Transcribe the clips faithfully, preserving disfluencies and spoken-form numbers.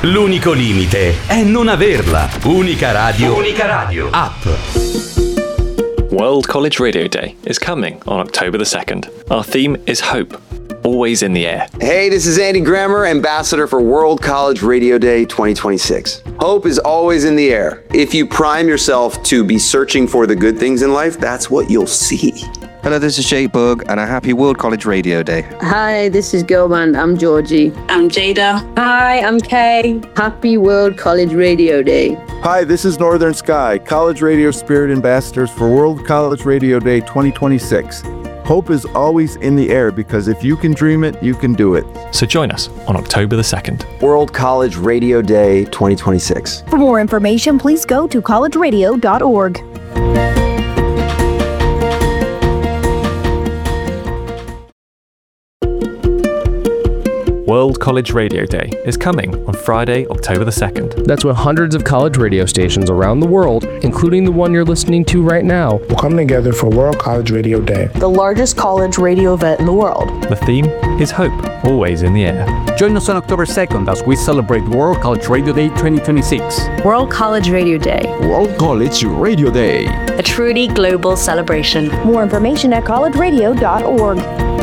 L'unico limite è non averla. Unica radio. Unica radio. App. World College Radio Day is coming on October the second. Our theme is hope, always in the air. Hey, this is Andy Grammer, Ambassador for World College Radio Day twenty twenty-six. Hope is always in the air. If you prime yourself to be searching for the good things in life, that's what you'll see. Hello, this is Jay Bug, and a happy World College Radio Day. Hi, this is Girl Band. I'm Georgie. I'm Jada. Hi, I'm Kay. Happy World College Radio Day. Hi, this is Northern Sky, College Radio Spirit Ambassadors for World College Radio Day twenty twenty-six. Hope is always in the air because if you can dream it, you can do it. So join us on October the second. World College Radio Day twenty twenty-six. For more information, please go to college radio dot org. World College Radio Day is coming on Friday, October the second. That's when hundreds of college radio stations around the world, including the one you're listening to right now, will come together for World College Radio Day, the largest college radio event in the world. The theme is hope, always in the air. Join us on October second as we celebrate World College Radio Day twenty twenty-six. World College Radio Day. World College Radio Day. A truly global celebration. More information at college radio dot org.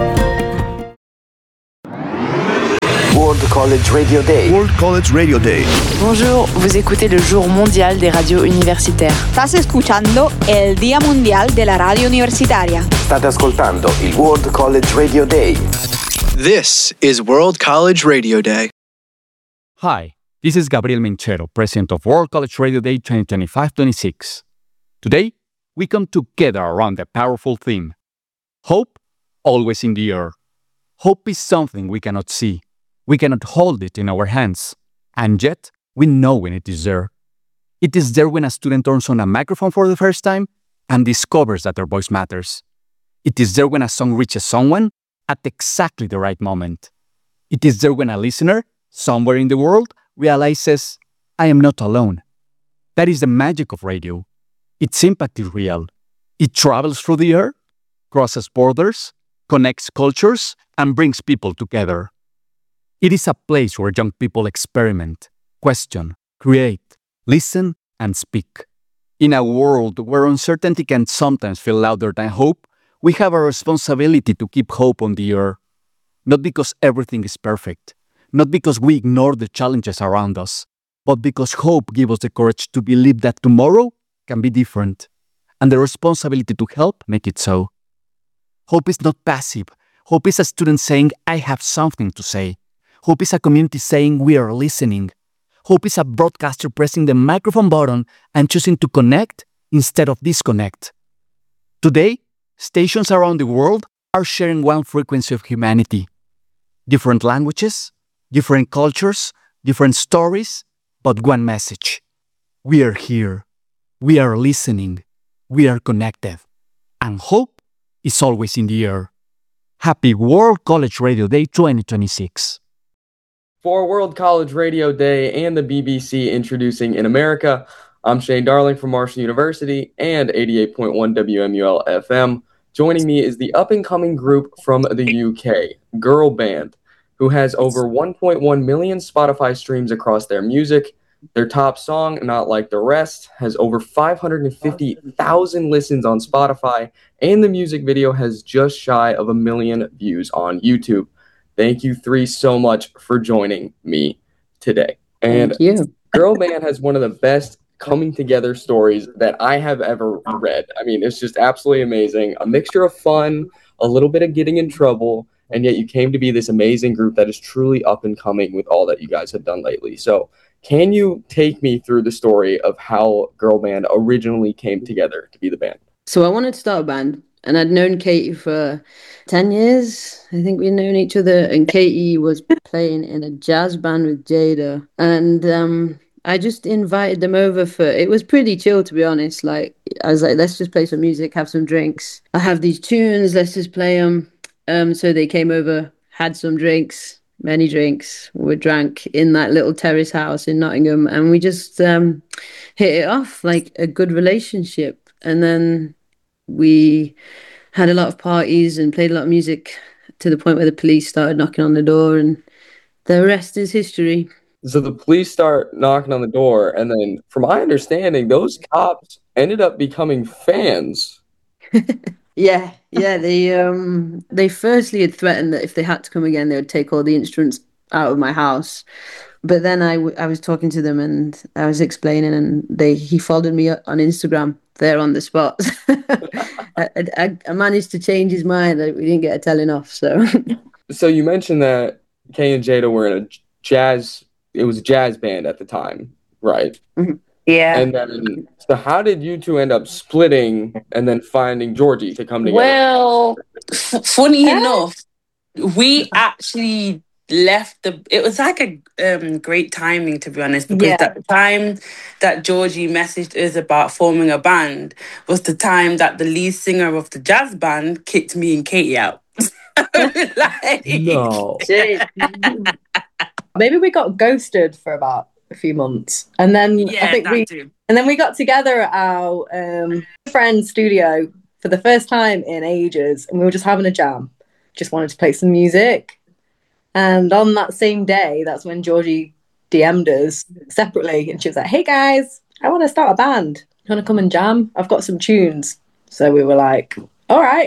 World College Radio Day. World College Radio Day. Bonjour, vous écoutez le jour mondial des radios universitaires. Estás escuchando el Día Mundial de la Radio Universitaria. State ascoltando il World College Radio Day. This is World College Radio Day. Hi, this is Gabriel Minchero, President of World College Radio Day twenty twenty-five twenty-six. Today, we come together around a powerful theme. Hope, always in the air. Hope is something we cannot see. We cannot hold it in our hands, and yet we know when it is there. It is there when a student turns on a microphone for the first time and discovers that their voice matters. It is there when a song reaches someone at exactly the right moment. It is there when a listener, somewhere in the world, realizes, I am not alone. That is the magic of radio. Its impact is real. It travels through the air, crosses borders, connects cultures, and brings people together. It is a place where young people experiment, question, create, listen, and speak. In a world where uncertainty can sometimes feel louder than hope, we have a responsibility to keep hope on the air. Not because everything is perfect, not because we ignore the challenges around us, but because hope gives us the courage to believe that tomorrow can be different, and the responsibility to help make it so. Hope is not passive. Hope is a student saying, I have something to say. Hope is a community saying we are listening. Hope is a broadcaster pressing the microphone button and choosing to connect instead of disconnect. Today, stations around the world are sharing one frequency of humanity. Different languages, different cultures, different stories, but one message. We are here. We are listening. We are connected. And hope is always in the air. Happy World College Radio Day twenty twenty-six. For World College Radio Day and the B B C Introducing in America, I'm Shane Darling from Marshall University and eighty-eight point one W M U L F M. Joining me is the up-and-coming group from the U K, Girl Band, who has over one point one million Spotify streams across their music. Their top song, Not Like the Rest, has over five hundred fifty thousand listens on Spotify, and the music video has just shy of a million views on YouTube. Thank you three so much for joining me today. And Thank you. Girl Band has one of the best coming together stories that I have ever read. I mean, it's just absolutely amazing. A mixture of fun, a little bit of getting in trouble, and yet you came to be this amazing group that is truly up and coming with all that you guys have done lately. So can you take me through the story of how Girl Band originally came together to be the band? So I wanted to start a band. And I'd known Katie for ten years. I think we'd known each other. And Katie was playing in a jazz band with Jada. And um, I just invited them over for, it was pretty chill, to be honest. Like, I was like, let's just play some music, have some drinks. I have these tunes, let's just play them. Um, so they came over, had some drinks, many drinks. We drank in that little terrace house in Nottingham. And we just um, hit it off like a good relationship. And then we had a lot of parties and played a lot of music to the point where the police started knocking on the door, and the rest is history. So the police start knocking on the door, and then, from my understanding, those cops ended up becoming fans. Yeah, yeah. They um they firstly had threatened that if they had to come again, they would take all the instruments out of my house. But then I, w- I was talking to them and I was explaining, and they he followed me on Instagram there on the spot. I, I, I managed to change his mind. We didn't get a telling off. So, so you mentioned that Kay and Jada were in a jazz. It was a jazz band at the time, right? Mm-hmm. Yeah. And then, so how did you two end up splitting and then finding Georgie to come together? Well, f- funny enough, we actually left the. It was like a um, great timing, to be honest, because Yeah. at the time that Georgie messaged us about forming a band was the time that the lead singer of the jazz band kicked me and Katie out. Like, No. Maybe we got ghosted for about a few months, and then Yeah, I think that we too. and then we got together at our um, friend's studio for the first time in ages, and we were just having a jam. Just wanted to play some music, and on that same day, that's when Georgie D M'd us separately, and she was like, "Hey guys, I want to start a band. You want to come and jam? I've got some tunes." So we were like, "All right."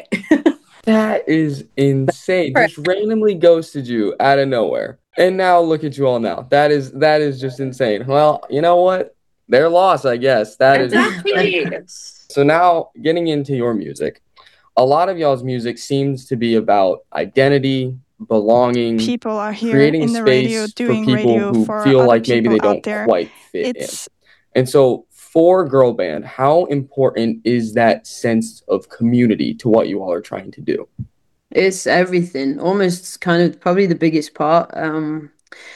That is insane. Just randomly ghosted you out of nowhere. And now look at you all now. That is that is just insane. Well, you know what? Their loss, I guess. That is Exactly. So now getting into your music. A lot of y'all's music seems to be about identity, belonging, People are here creating in the radio space for doing people radio who for feel other like maybe they people out don't there. quite fit It's in. And so for Girl Band, how important is that sense of community to what you all are trying to do? it's everything. Almost kind of probably the biggest part. Um,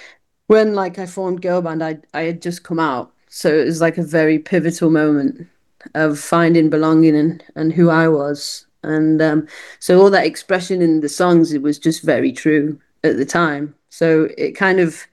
when like I formed Girl Band, I I had just come out, so it was like a very pivotal moment of finding belonging and and who I was, and um, so all that expression in the songs, it was just very true at the time. So it kind of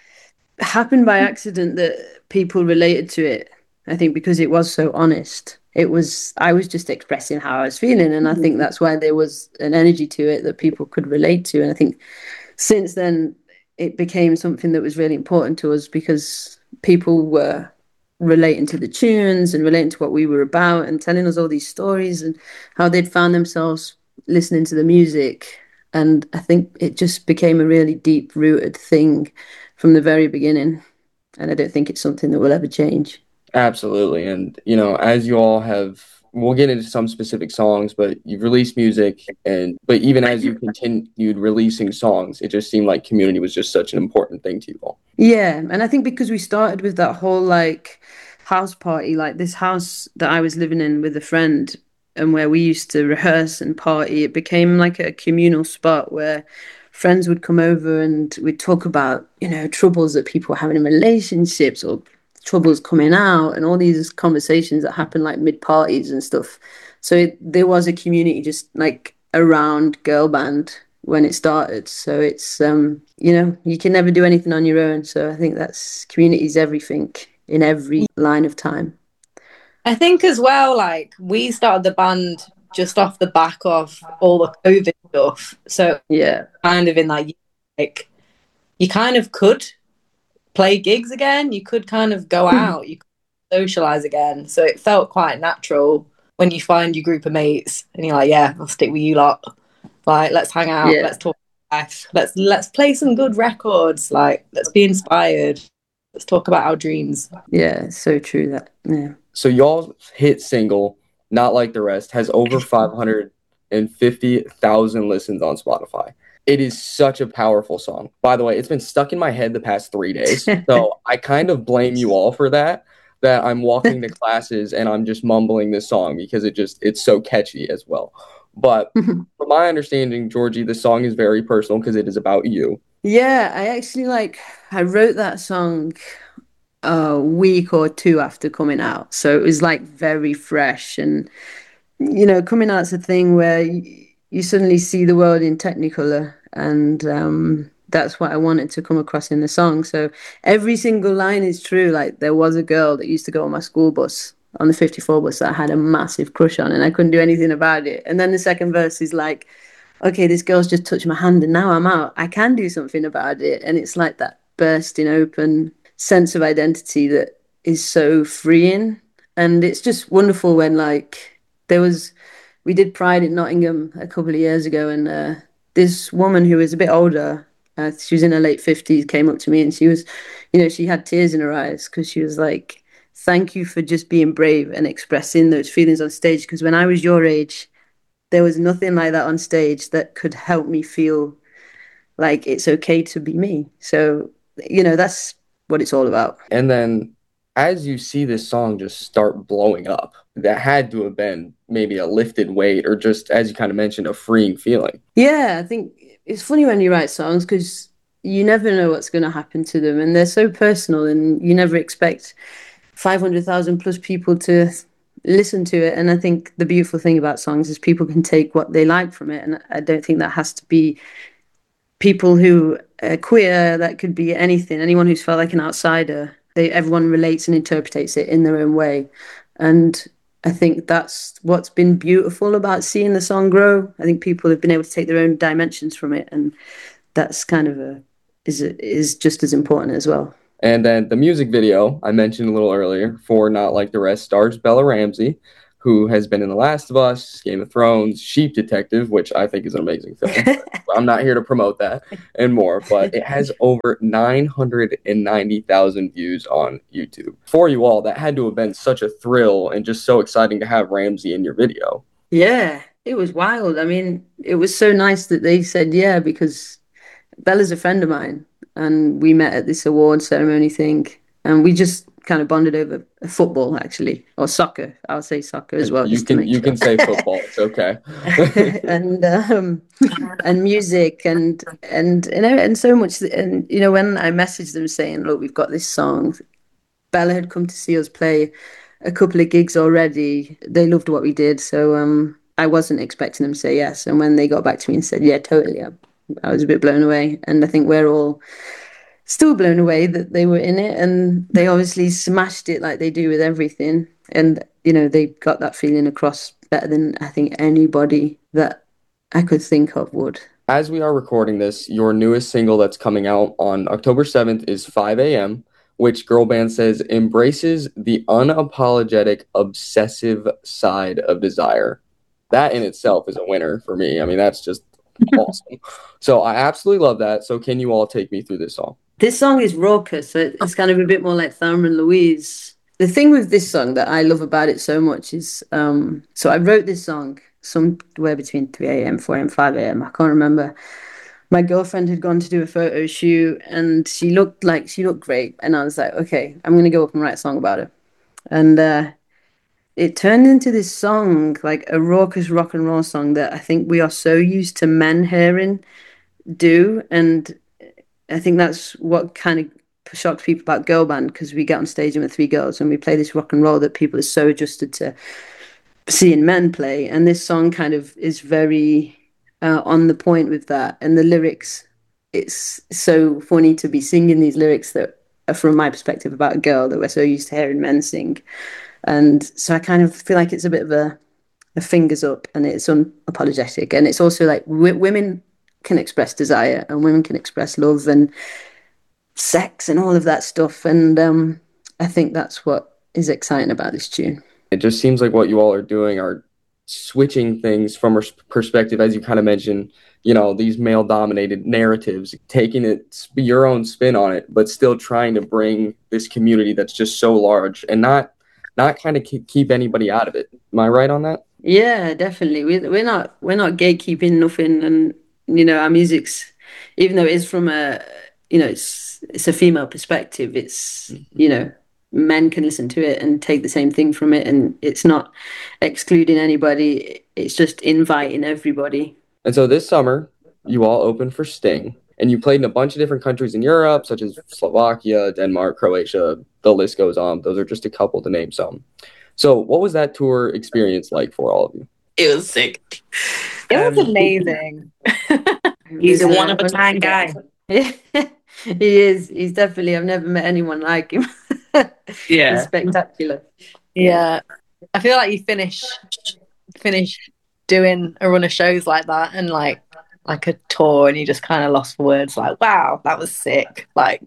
happened by accident that people related to it. I think because it was so honest. It was I was just expressing how I was feeling, and I think that's why there was an energy to it that people could relate to. And I think since then it became something that was really important to us because people were relating to the tunes and relating to what we were about and telling us all these stories and how they'd found themselves listening to the music. And I think it just became a really deep rooted thing from the very beginning. And I don't think it's something that will ever change. Absolutely. And, you know, as you all have, we'll get into some specific songs, but you've released music, and but even as you continued releasing songs, it just seemed like community was just such an important thing to you all. Yeah. And I think because we started with that whole like house party, like this house that I was living in with a friend and where we used to rehearse and party, it became like a communal spot where friends would come over and we'd talk about, you know, troubles that people were having in relationships or troubles coming out and all these conversations that happen like mid parties and stuff. So it, there was a community just like around Girl Band when it started. So it's, um, you know, you can never do anything on your own. So I think that's community is everything in every line of time. I think as well, like we started the band just off the back of all the COVID stuff. So yeah, kind of in that, like you kind of could play gigs again. You could kind of go out, you could socialize again. So it felt quite natural when you find your group of mates and you're like, yeah, I'll stick with you lot. Like, let's hang out, Yeah. let's talk about life, let's let's play some good records. Like, let's be inspired. Let's talk about our dreams. Yeah, it's so true that, yeah. So y'all's hit single, Not Like the Rest, has over five hundred fifty thousand listens on Spotify. It is such a powerful song. By the way, it's been stuck in my head the past three days. So I kind of blame you all for that, that I'm walking to classes and I'm just mumbling this song because it just, it's so catchy as well. But from my understanding, Georgie, the song is very personal because it is about you. Yeah, I actually like, I wrote that song a week or two after coming out. So it was like very fresh. And, you know, coming out's a thing where you, you suddenly see the world in Technicolor. And um, that's what I wanted to come across in the song. So every single line is true. Like there was a girl that used to go on my school bus, on the fifty-four bus, that I had a massive crush on and I couldn't do anything about it. And then the second verse is like, okay, this girl's just touched my hand and now I'm out. I can do something about it. And it's like that bursting open sense of identity that is so freeing. And it's just wonderful when, like, there was, we did Pride in Nottingham a couple of years ago, and uh, this woman who was a bit older, uh, she was in her late fifties, came up to me and she was, you know, she had tears in her eyes because she was like, thank you for just being brave and expressing those feelings on stage. Because when I was your age, there was nothing like that on stage that could help me feel like it's okay to be me. So, you know, that's what it's all about. And then as you see this song just start blowing up, that had to have been maybe a lifted weight or just, as you kind of mentioned, a freeing feeling. Yeah, I think it's funny when you write songs because you never know what's going to happen to them. And they're so personal and you never expect five hundred thousand plus people to listen to it. And I think the beautiful thing about songs is people can take what they like from it. And I don't think that has to be people who are queer. That could be anything, anyone who's felt like an outsider. They, everyone relates and interprets it in their own way. And I think that's what's been beautiful about seeing the song grow. I think people have been able to take their own dimensions from it. And that's kind of a, is, is just as important as well. And then the music video I mentioned a little earlier for Not Like the Rest stars Bella Ramsey, who has been in The Last of Us, Game of Thrones, Sheep Detective, which I think is an amazing film. I'm not here to promote that and more, but it has over nine hundred ninety thousand views on YouTube. For you all, that had to have been such a thrill and just so exciting to have Ramsey in your video. Yeah, it was wild. I mean, it was so nice that they said yeah, because Bella's a friend of mine. And we met at this award ceremony thing. And we just kind of bonded over football, actually. Or soccer. I'll say soccer as well. You can you sure. can say football. It's okay. and um, and music and, and, you know, and so much. And, you know, when I messaged them saying, look, we've got this song. Bella had come to see us play a couple of gigs already. They loved what we did. So um, I wasn't expecting them to say yes. And when they got back to me and said, yeah, totally, I, I was a bit blown away. And I think we're all still blown away that they were in it. And they obviously smashed it like they do with everything. And, you know, they got that feeling across better than I think anybody that I could think of would. As we are recording this, your newest single that's coming out on October seventh is five a.m., which girl band says embraces the unapologetic, obsessive side of desire. That in itself is a winner for me. I mean, that's just awesome. So I absolutely love that. So can you all take me through this song? This song is raucous. So it's kind of a bit more like Thelma and Louise. The thing with this song that I love about it so much is, um, so I wrote this song somewhere between three a.m., four a.m., five a.m. I can't remember. My girlfriend had gone to do a photo shoot and she looked like, she looked great. And I was like, okay, I'm going to go up and write a song about her. And uh, it turned into this song, like a raucous rock and roll song that I think we are so used to men hearing do. And I think that's what kind of shocked people about girl band, because we get on stage and we're three girls and we play this rock and roll that people are so adjusted to seeing men play. And this song kind of is very uh, on the point with that. And the lyrics, it's so funny to be singing these lyrics that are from my perspective about a girl that we're so used to hearing men sing. And so I kind of feel like it's a bit of a, a fingers up, and it's unapologetic. And it's also like w- women can express desire and women can express love and sex and all of that stuff. And um, I think that's what is exciting about this tune. It just seems like what you all are doing are switching things from a perspective, as you kind of mentioned, you know, these male dominated narratives, taking it your own spin on it, but still trying to bring this community that's just so large and not not kind of keep anybody out of it. Am I right on that? Yeah, definitely. We, we're not we're not gatekeeping nothing. And, you know, our music's, even though it is from a, you know, it's it's a female perspective, it's, mm-hmm. you know, men can listen to it and take the same thing from it. And it's not excluding anybody. It's just inviting everybody. And so this summer, you all opened for Sting. And you played in a bunch of different countries in Europe, such as Slovakia, Denmark, Croatia, the list goes on. Those are just a couple to name some. So what was that tour experience like for all of you? It was sick. It was um, amazing. He's a one-of-a-kind guy. He is. He's definitely, I've never met anyone like him. Yeah. He's spectacular. Yeah. I feel like you finish, finish doing a run of shows like that and like, like a tour, and you just kind of lost for words, like, wow, that was sick. Like,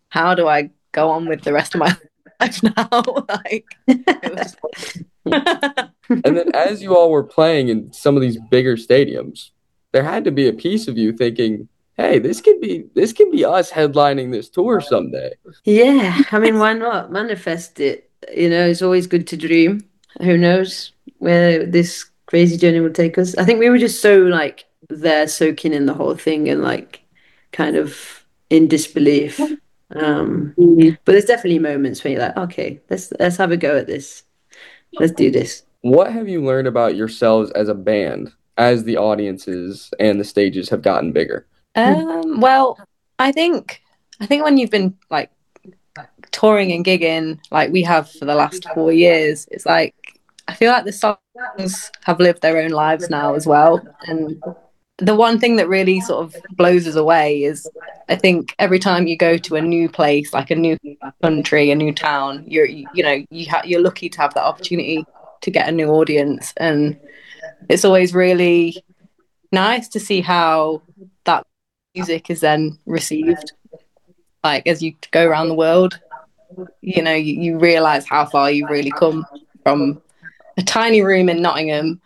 how do I go on with the rest of my life now? Like, it was just... And then as you all were playing in some of these bigger stadiums, there had to be a piece of you thinking, hey, this could be this could be us headlining this tour someday. Yeah, I mean, why not? Manifest it. You know, it's always good to dream. Who knows where this crazy journey will take us? I think we were just so like there soaking in the whole thing and like kind of in disbelief. Um, mm-hmm. But there's definitely moments where you're like, okay, let's let's have a go at this. Let's do this. What have you learned about yourselves as a band as the audiences and the stages have gotten bigger? Um, well, I think I think when you've been like touring and gigging like we have for the last four years, it's like I feel like the songs have lived their own lives now as well. And the one thing that really sort of blows us away is I think every time you go to a new place, like a new country, a new town, you're you, you know you ha- you're lucky to have that opportunity to get a new audience, and it's always really nice to see how that music is then received. Like as you go around the world, you know, you, you realize how far you've really come from a tiny room in Nottingham.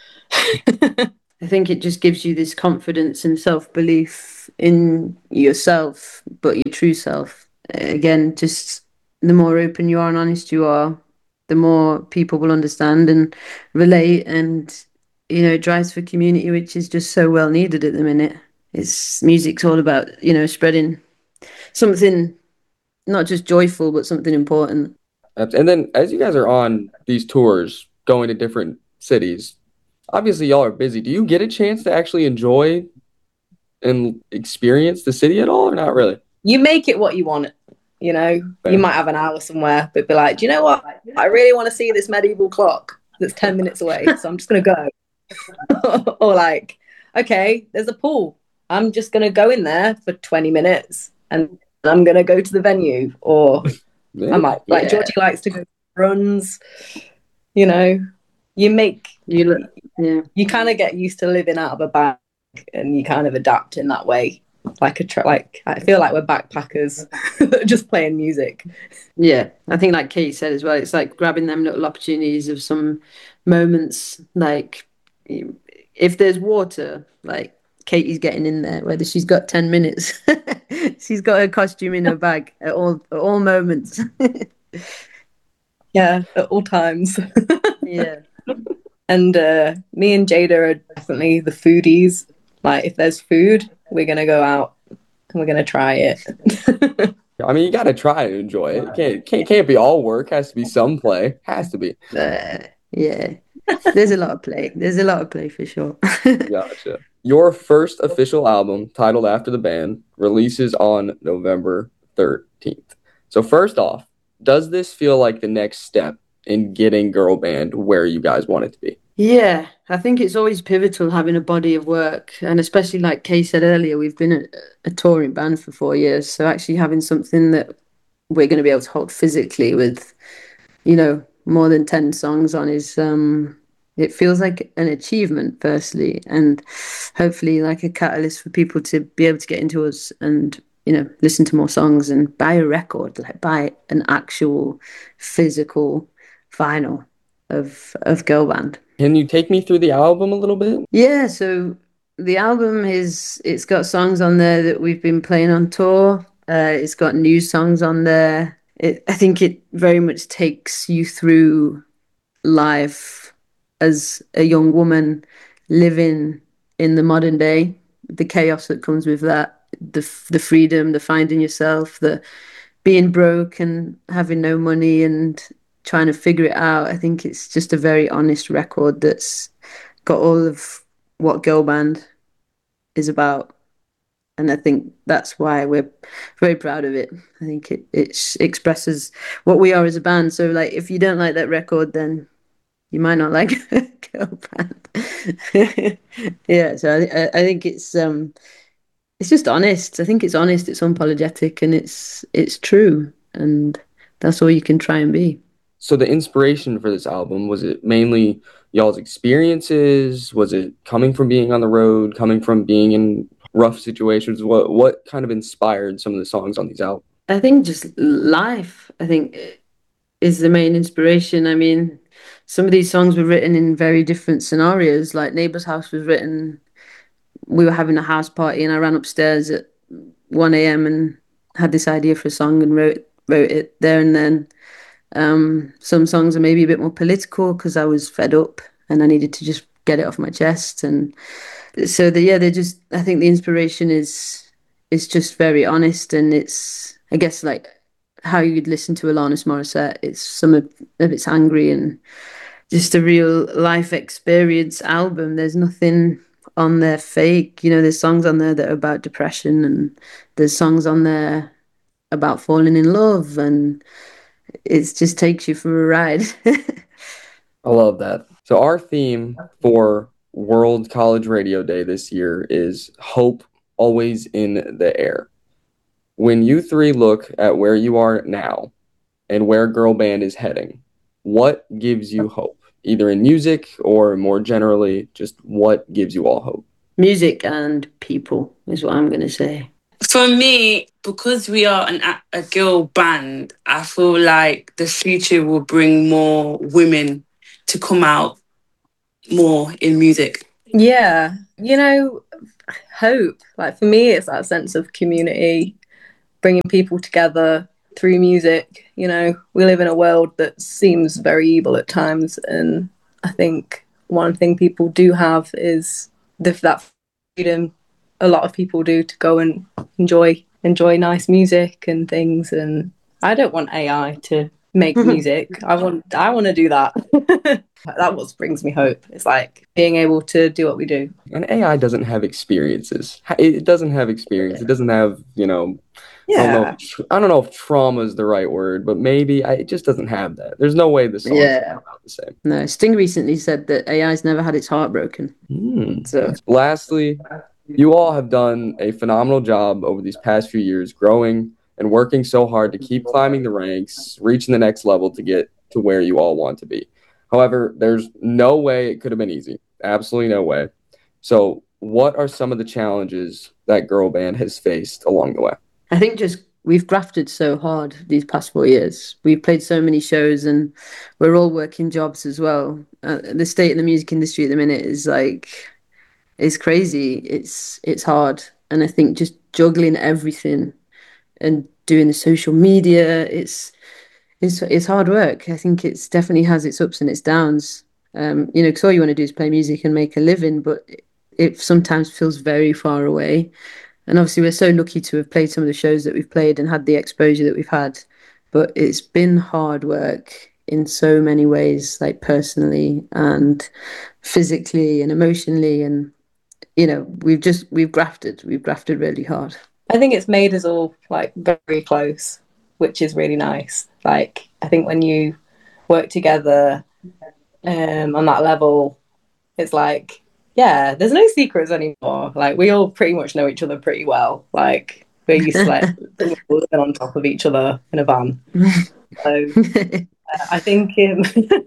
I think it just gives you this confidence and self-belief in yourself, but your true self. Again, just the more open you are and honest you are, the more people will understand and relate, and you know, it drives for community, which is just so well needed at the minute. It's music's all about, you know, spreading something not just joyful, but something important. And then as you guys are on these tours, going to different cities, obviously y'all are busy. Do you get a chance to actually enjoy and experience the city at all, or not really? You make it what you want it. You know, Fair. You might have an hour somewhere, but be like, do you know what? I really want to see this medieval clock that's ten minutes away, so I'm just going to go. Or like, okay, there's a pool. I'm just going to go in there for twenty minutes and I'm going to go to the venue. Or yeah. I might, like yeah. Georgie likes to go runs, you know, you make, you look, yeah. you kind of get used to living out of a bag and you kind of adapt in that way. Like a tra- like I feel like we're backpackers just playing music. Yeah, I think like Kate said as well, it's like grabbing them little opportunities of some moments. Like if there's water, like Katie's getting in there, whether she's got ten minutes, she's got her costume in her bag at all at all moments. Yeah, at all times. Yeah. And uh, me and Jada are definitely the foodies. Like if there's food, we're going to go out and we're going to try it. I mean, you got to try to enjoy it. It can't, can't, can't be all work. Has to be some play. Has to be. Uh, yeah. There's a lot of play. There's a lot of play for sure. Gotcha. Your first official album, titled after the band, releases on November thirteenth. So first off, does this feel like the next step in getting Girl Band where you guys want it to be? Yeah, I think it's always pivotal having a body of work. And especially like Kay said earlier, we've been a, a touring band for four years. So actually having something that we're going to be able to hold physically with, you know, more than ten songs on is, um, it feels like an achievement, firstly, and hopefully like a catalyst for people to be able to get into us and, you know, listen to more songs and buy a record, like buy an actual physical vinyl of of Girl Band. Can you take me through the album a little bit? Yeah, so the album is, it's got songs on there that we've been playing on tour. Uh, it's got new songs on there. It, I think it very much takes you through life as a young woman living in the modern day, the chaos that comes with that, the the freedom, the finding yourself, the being broke and having no money and trying to figure it out. I think it's just a very honest record that's got all of what Girl Band is about. And I think that's why we're very proud of it. I think it, it expresses what we are as a band. So like, if you don't like that record, then you might not like Girl Band. Yeah, so I, I think it's um, it's just honest. I think it's honest, it's unapologetic, and it's it's true. And that's all you can try and be. So the inspiration for this album, was it mainly y'all's experiences? Was it coming from being on the road, coming from being in rough situations? What what kind of inspired some of the songs on these albums? I think just life, I think, is the main inspiration. I mean, some of these songs were written in very different scenarios. Like Neighbour's House was written, we were having a house party and I ran upstairs at one a.m. and had this idea for a song and wrote wrote it there and then. Um, some songs are maybe a bit more political because I was fed up and I needed to just get it off my chest. And so, the, yeah, they just, I think the inspiration is is just very honest, and it's, I guess, like how you'd listen to Alanis Morissette. It's some of, of it's angry and just a real life experience album. There's nothing on there fake. You know, there's songs on there that are about depression, and there's songs on there about falling in love, and it just takes you for a ride. I love that. So our theme for World College Radio Day this year is Hope Always in the Air. When you three look at where you are now and where girl band is heading, what gives you hope? Either in music or more generally, just what gives you all hope? Music and people is what I'm going to say. For me, because we are an, a girl band, I feel like the future will bring more women to come out more in music. Yeah, you know, hope. Like for me, it's that sense of community, bringing people together through music. You know, we live in a world that seems very evil at times, and I think one thing people do have is the, that freedom. A lot of people do to go and enjoy enjoy nice music and things. And I don't want A I to make music. I want I want to do that. That what brings me hope. It's like being able to do what we do. And A I doesn't have experiences. It doesn't have experience. It doesn't have, you know, yeah. I don't know if, I don't know if trauma is the right word, but maybe I, it just doesn't have that. There's no way the song's yeah. come out the same. No, Sting recently said that A I's never had its heart broken. Mm. So, lastly, you all have done a phenomenal job over these past few years, growing and working so hard to keep climbing the ranks, reaching the next level to get to where you all want to be. However, there's no way it could have been easy. Absolutely no way. So what are some of the challenges that girl band has faced along the way? I think just we've grafted so hard these past four years. We've played so many shows and we're all working jobs as well. Uh, the state of the music industry at the minute is like, it's crazy. It's it's hard. And I think just juggling everything and doing the social media, it's it's it's hard work. I think it's definitely has its ups and its downs. Um, you know, because all you want to do is play music and make a living, but it, it sometimes feels very far away. And obviously we're so lucky to have played some of the shows that we've played and had the exposure that we've had. But it's been hard work in so many ways, like personally and physically and emotionally, and you know, we've just, we've grafted, we've grafted really hard. I think it's made us all like very close, which is really nice. Like, I think when you work together um, on that level, it's like, yeah, there's no secrets anymore. Like, we all pretty much know each other pretty well. Like, we're used to like living on top of each other in a van. So uh, I think, um,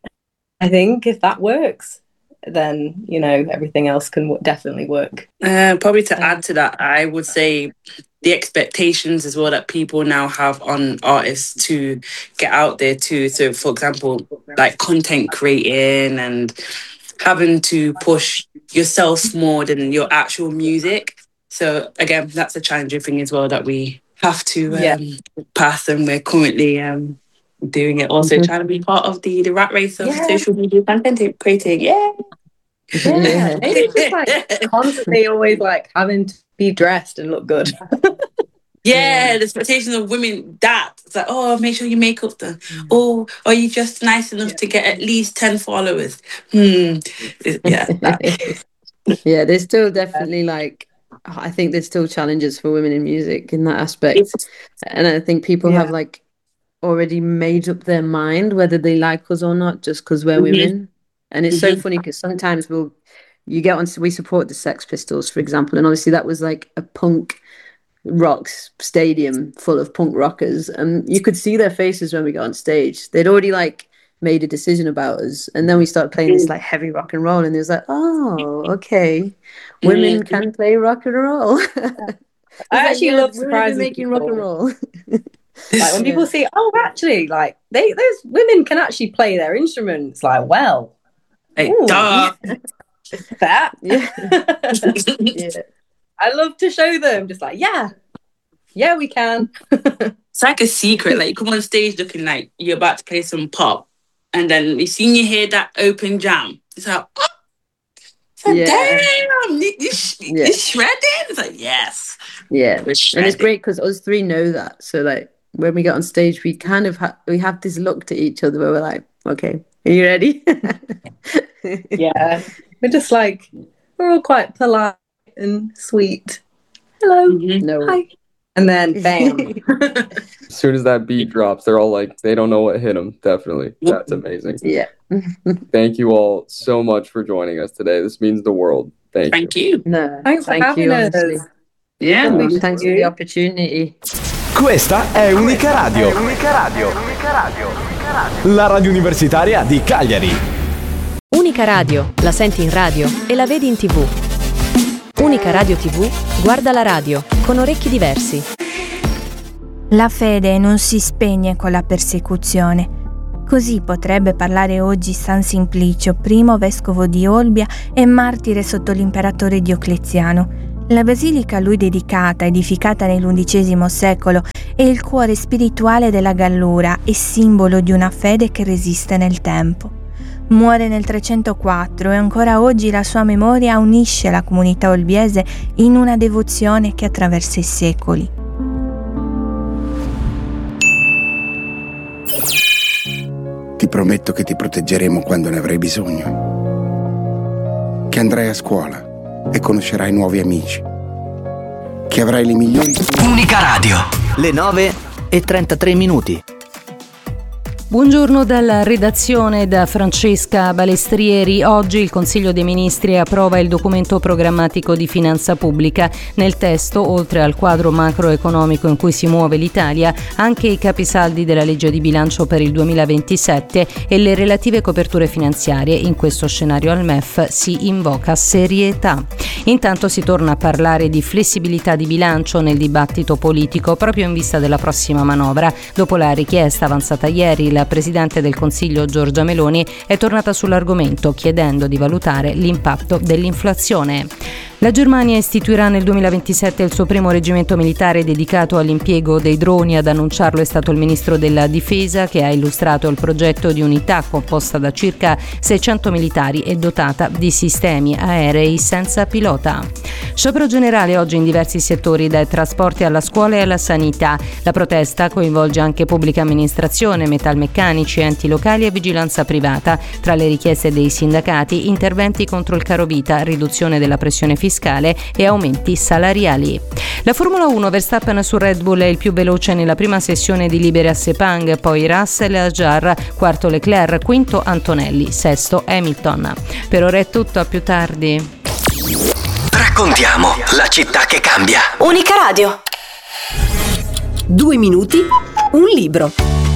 I think if that works, then, you know, everything else can w- definitely work. Uh, probably to add to that, I would say the expectations as well that people now have on artists to get out there too. So, for example, like content creating and having to push yourself more than your actual music. So, again, that's a challenging thing as well that we have to um, yeah. pass, and we're currently um, doing it. Also, mm-hmm. trying to be part of the, the rat race of yeah. social media content creating. Yeah. Yeah. It's just like constantly always like having to be dressed and look good. Yeah, the expectations of women, that it's like, oh, make sure you make up the mm. oh, are you just nice enough yeah. to get at least ten followers? Hmm. Yeah. Yeah, there's still definitely like, I think there's still challenges for women in music in that aspect. It's, and I think people yeah. have like already made up their mind whether they like us or not just because we're mm-hmm. women. And it's mm-hmm. so funny because sometimes we'll, you get on, we support the Sex Pistols, for example, and obviously that was like a punk rock stadium full of punk rockers, and you could see their faces when we got on stage. They'd already like made a decision about us, and then we started playing this like heavy rock and roll, and it was like, oh, okay, women can play rock and roll. I actually yeah, love women surprising making people. rock and roll. Like when people see, oh, actually, like they, those women can actually play their instruments. Like, well, Like, ooh, duh. that. Yeah. Yeah. I love to show them. Just like, yeah, yeah, we can. It's like a secret. Like you come on stage looking like you're about to play some pop, and then you see you hear that open jam. It's like, oh, it's like Yeah. damn, you, you, sh- Yeah. you shredded. It's like yes, Yeah, we're and it's shredded. great because us three know that. So like when we get on stage, we kind of ha- we have this look to each other where we're like, okay, are you ready? Yeah, we're just like, we're all quite polite and sweet. Hello, No. hi, and then bam. As soon as that beat drops, they're all like, they don't know what hit them. Definitely. That's amazing. Yeah. Thank you all so much for joining us today. This means the world. Thank, Thank you. No, Thanks for thank having you, us. honestly. Yeah. No, thanks for the opportunity. Questa è Unica Radio. Unica Radio. Unica Radio. La radio universitaria di Cagliari. Unica Radio, la senti in radio e la vedi in tivù. Unica Radio tivù, guarda la radio, con orecchi diversi. La fede non si spegne con la persecuzione. Così potrebbe parlare oggi San Simplicio, primo vescovo di Olbia e martire sotto l'imperatore Diocleziano. La basilica a lui dedicata, edificata nell'undicesimo secolo, è il cuore spirituale della Gallura e simbolo di una fede che resiste nel tempo. Muore nel trecentoquattro e ancora oggi la sua memoria unisce la comunità olbiese in una devozione che attraversa i secoli. Ti prometto che ti proteggeremo quando ne avrai bisogno. Che andrai a scuola e conoscerai nuovi amici. Che avrai le migliori... Unica Radio. Le nove e trentatré minuti. Buongiorno dalla redazione da Francesca Balestrieri. Oggi il Consiglio dei Ministri approva il documento programmatico di finanza pubblica. Nel testo, oltre al quadro macroeconomico in cui si muove l'Italia, anche i capisaldi della legge di bilancio per il duemilaventisette e le relative coperture finanziarie. In questo scenario al M E F si invoca serietà. Intanto si torna a parlare di flessibilità di bilancio nel dibattito politico proprio in vista della prossima manovra. Dopo la richiesta avanzata ieri, la Presidente del Consiglio Giorgia Meloni è tornata sull'argomento chiedendo di valutare l'impatto dell'inflazione. La Germania istituirà nel duemilaventisette il suo primo reggimento militare dedicato all'impiego dei droni. Ad annunciarlo è stato il ministro della Difesa, che ha illustrato il progetto di unità composta da circa seicento militari e dotata di sistemi aerei senza pilota. Sciopero generale oggi in diversi settori, dai trasporti alla scuola e alla sanità. La protesta coinvolge anche pubblica amministrazione, metalmeccanici, enti locali e vigilanza privata. Tra le richieste dei sindacati, interventi contro il carovita, riduzione della pressione fiscale e aumenti salariali. La Formula uno, Verstappen su Red Bull è il più veloce nella prima sessione di libere a Sepang, poi Russell e Ajar, quarto Leclerc, quinto Antonelli, sesto Hamilton. Per ora è tutto, a più tardi. Raccontiamo la città che cambia. Unica Radio. Due minuti, un libro.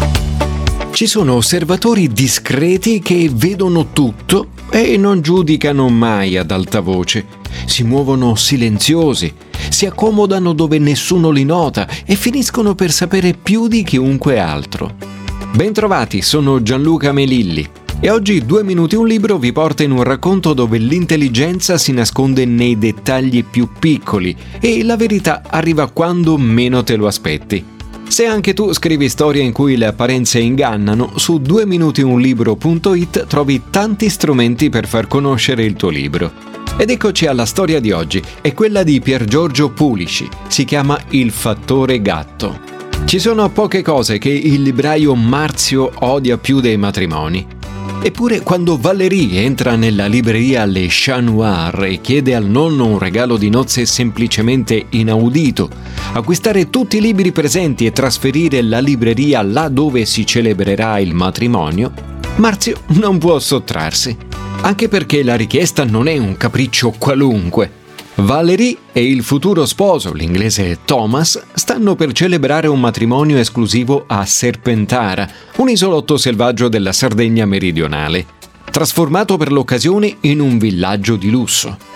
Ci sono osservatori discreti che vedono tutto e non giudicano mai ad alta voce. Si muovono silenziosi, si accomodano dove nessuno li nota e finiscono per sapere più di chiunque altro. Bentrovati, sono Gianluca Melilli e oggi Due minuti un libro vi porta in un racconto dove l'intelligenza si nasconde nei dettagli più piccoli e la verità arriva quando meno te lo aspetti. Se anche tu scrivi storie in cui le apparenze ingannano, su due minuti un libro punto it trovi tanti strumenti per far conoscere il tuo libro. Ed eccoci alla storia di oggi, è quella di Piergiorgio Pulisci, si chiama Il fattore gatto. Ci sono poche cose che il libraio Marzio odia più dei matrimoni. Eppure quando Valérie entra nella libreria Le Chat Noir e chiede al nonno un regalo di nozze semplicemente inaudito, acquistare tutti i libri presenti e trasferire la libreria là dove si celebrerà il matrimonio, Marzio non può sottrarsi. Anche perché la richiesta non è un capriccio qualunque. Valérie e il futuro sposo, l'inglese Thomas, stanno per celebrare un matrimonio esclusivo a Serpentara, un isolotto selvaggio della Sardegna meridionale, trasformato per l'occasione in un villaggio di lusso.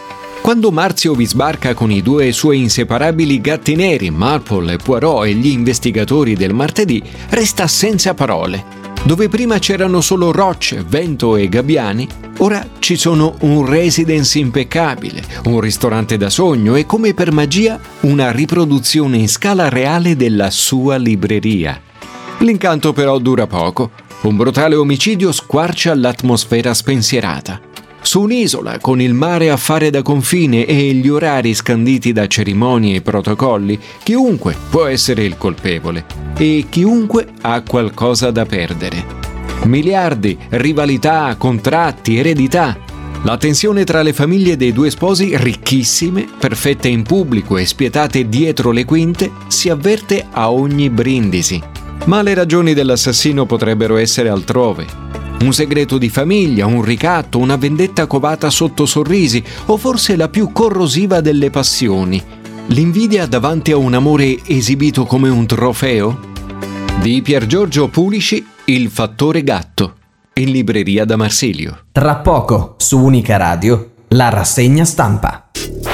Quando Marzio vi sbarca con i due suoi inseparabili gatti neri, Marple, Poirot e gli investigatori del martedì, resta senza parole. Dove prima c'erano solo rocce, vento e gabbiani, ora ci sono un residence impeccabile, un ristorante da sogno e, come per magia, una riproduzione in scala reale della sua libreria. L'incanto però dura poco. Un brutale omicidio squarcia l'atmosfera spensierata. Su un'isola, con il mare a fare da confine e gli orari scanditi da cerimonie e protocolli, chiunque può essere il colpevole e chiunque ha qualcosa da perdere. Miliardi, rivalità, contratti, eredità. La tensione tra le famiglie dei due sposi, ricchissime, perfette in pubblico e spietate dietro le quinte, si avverte a ogni brindisi. Ma le ragioni dell'assassino potrebbero essere altrove. Un segreto di famiglia, un ricatto, una vendetta covata sotto sorrisi, o forse la più corrosiva delle passioni, l'invidia davanti a un amore esibito come un trofeo? Di Pier Giorgio Pulisci, Il fattore gatto, in libreria da Marsilio. Tra poco, su Unica Radio, la rassegna stampa.